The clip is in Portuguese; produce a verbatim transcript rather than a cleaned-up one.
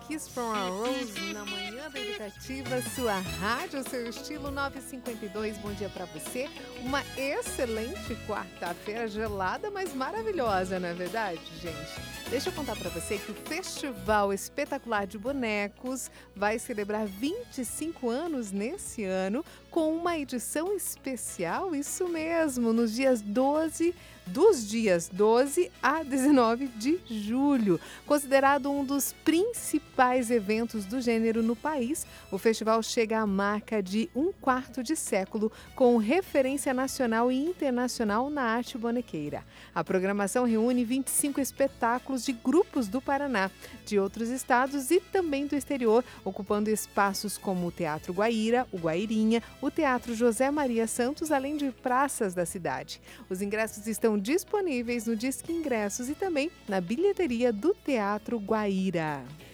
Kiss from a Rose na manhã da Educativa, sua rádio, seu estilo nove e cinquenta e dois. Bom dia para você. Uma excelente quarta-feira, gelada, mas maravilhosa, não é verdade, gente? Deixa eu contar para você que o Festival Espetacular de Bonecos vai celebrar vinte e cinco anos nesse ano com uma edição especial, isso mesmo, nos dias doze, dos dias doze a dezenove de julho. Considerado um dos principais eventos do gênero no país, o festival chega à marca de um quarto de século com referência nacional e internacional na arte bonequeira. A programação reúne vinte e cinco espetáculos de grupos do Paraná, de outros estados e também do exterior, ocupando espaços como o Teatro Guaíra, o Guairinha, o Teatro José Maria Santos, além de praças da cidade. Os ingressos estão disponíveis no Disque Ingressos e também na bilheteria do Teatro Guaíra.